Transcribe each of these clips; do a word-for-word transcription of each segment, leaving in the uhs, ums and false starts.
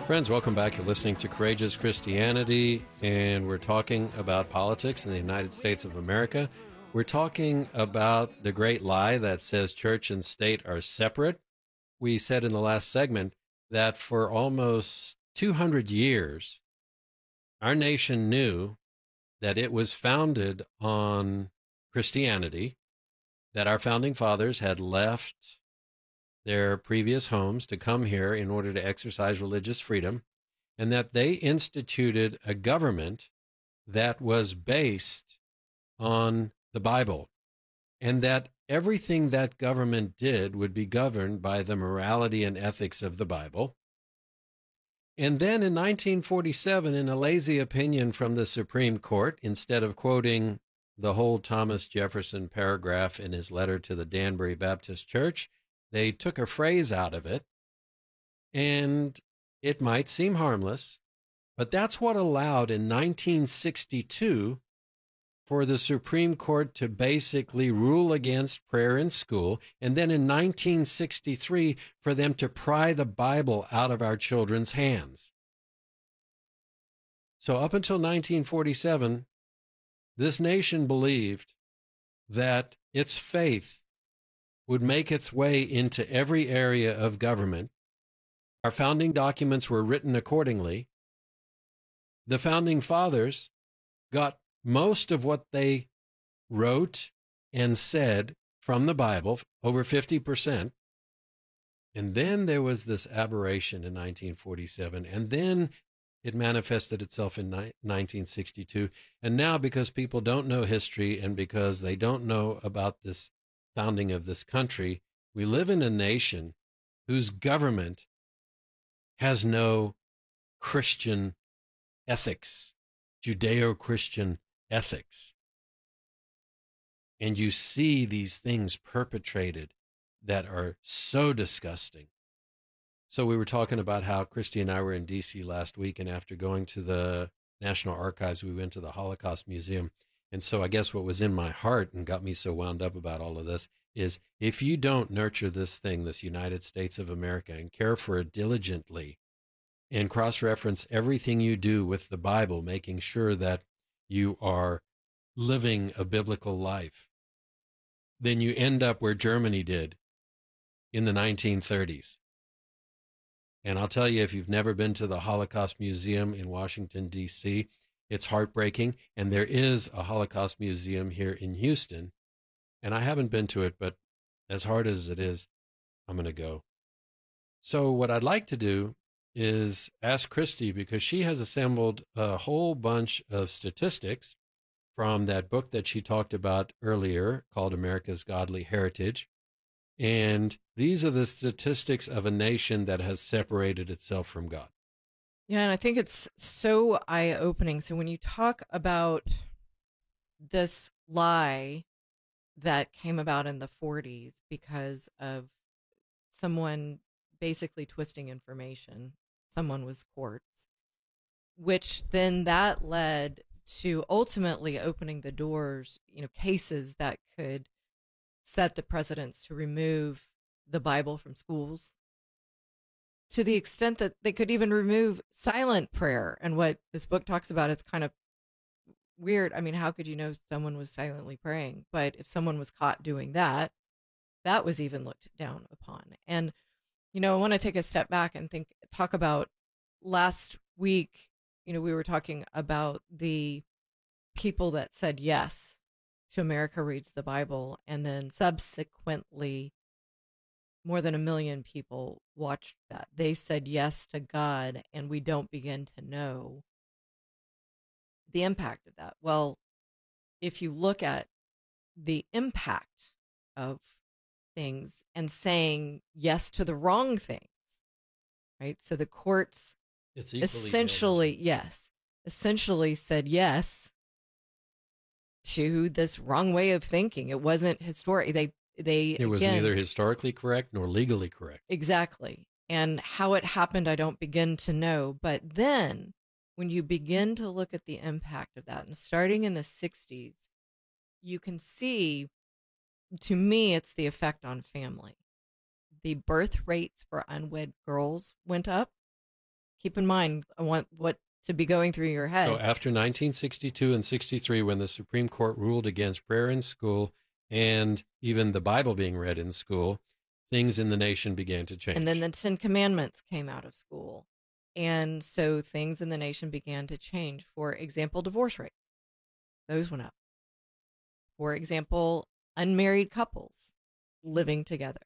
Friends, welcome back. You're listening to Courageous Christianity, and we're talking about politics in the United States of America. We're talking about the great lie that says church and state are separate. We said in the last segment that for almost two hundred years, our nation knew that it was founded on Christianity, that our founding fathers had left their previous homes to come here in order to exercise religious freedom, and that they instituted a government that was based on the Bible, and that everything that government did would be governed by the morality and ethics of the Bible. And then in nineteen forty-seven, in a lazy opinion from the Supreme Court, instead of quoting the whole Thomas Jefferson paragraph in his letter to the Danbury Baptist Church, they took a phrase out of it, and it might seem harmless, but that's what allowed in nineteen sixty-two for the Supreme Court to basically rule against prayer in school, and then in nineteen sixty-three for them to pry the Bible out of our children's hands. So up until nineteen forty-seven, this nation believed that its faith would make its way into every area of government. Our founding documents were written accordingly. The founding fathers got most of what they wrote and said from the Bible, over fifty percent. And then there was this aberration in nineteen forty-seven, and then it manifested itself in nineteen sixty-two. And now, because people don't know history and because they don't know about this founding of this country, we live in a nation whose government has no Christian ethics, Judeo-Christian ethics. And you see these things perpetrated that are so disgusting. So we were talking about how Christy and I were in D C last week, and after going to the National Archives, we went to the Holocaust Museum. And so I guess what was in my heart and got me so wound up about all of this is, if you don't nurture this thing, this United States of America, and care for it diligently and cross-reference everything you do with the Bible, making sure that you are living a biblical life, then you end up where Germany did in the nineteen thirties. And I'll tell you, if you've never been to the Holocaust Museum in Washington, D C, it's heartbreaking, and there is a Holocaust Museum here in Houston, and I haven't been to it, but as hard as it is, I'm going to go. So what I'd like to do is ask Christy, because she has assembled a whole bunch of statistics from that book that she talked about earlier called America's Godly Heritage, and these are the statistics of a nation that has separated itself from God. Yeah, and I think it's so eye-opening. So when you talk about this lie that came about in the forties because of someone basically twisting information, someone was courts, which then that led to ultimately opening the doors, you know, cases that could set the precedents to remove the Bible from schools, to the extent that they could even remove silent prayer. And what this book talks about, it's kind of weird. I mean, how could you know someone was silently praying? But if someone was caught doing that, that was even looked down upon. And, you know, I want to take a step back and think, talk about last week, you know, we were talking about the people that said yes to America Reads the Bible, and then subsequently more than a million people watched that. They said yes to God, and we don't begin to know the impact of that. Well, if you look at the impact of things and saying yes to the wrong things, right? So the courts It's equally essentially, bad. yes, essentially said yes to this wrong way of thinking. It wasn't historic. They, they, It was again, neither historically correct nor legally correct. exactly. And how it happened, I don't begin to know. But then when you begin to look at the impact of that, and starting in the sixties, you can see, to me, it's the effect on family. The birth rates for unwed girls went up. keep in mind, I want what to be going through your head. So after nineteen sixty-two and sixty-three, when the Supreme Court ruled against prayer in school and even the Bible being read in school, things in the nation began to change. And then the Ten Commandments came out of school. And so things in the nation began to change. For example, divorce rates. Those went up. For example, unmarried couples living together.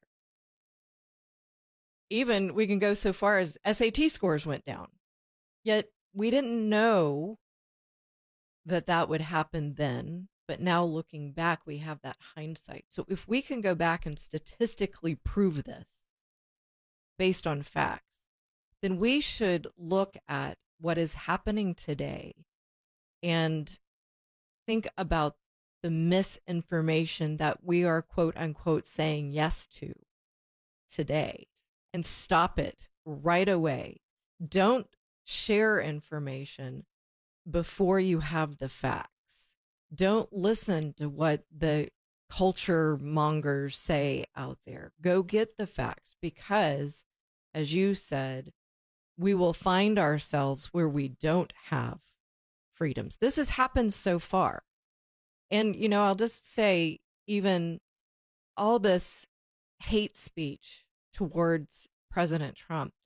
Even we can go so far as S A T scores went down. Yet we didn't know that that would happen then. But now looking back, we have that hindsight. So if we can go back and statistically prove this based on facts, then we should look at what is happening today and think about the misinformation that we are, quote unquote, saying yes to today and stop it right away. Don't share information before you have the facts. Don't listen to what the culture mongers say out there. Go get the facts because, as you said, we will find ourselves where we don't have freedoms. This has happened so far. And, you know, I'll just say, even all this hate speech towards President Trump,